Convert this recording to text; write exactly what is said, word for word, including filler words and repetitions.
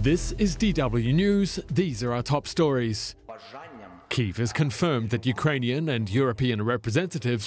This is D W News. These are our top stories. Kyiv has confirmed that Ukrainian and European representatives